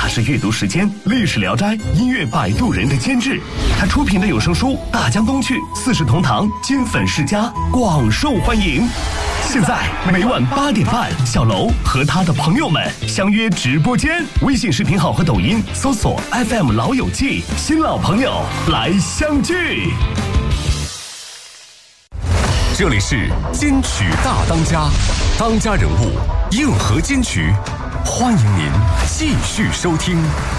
他是阅读时间、历史聊斋、音乐摆渡人的监制。他出品的有声书《大江东去》《四世同堂》《金粉世家》广受欢迎。现在每晚8点半，小楼和他的朋友们相约直播间，微信视频号和抖音搜索 FM 老友记，新老朋友来相聚。 这里是金曲大当家，当家人物硬核金曲，欢迎您继续收听。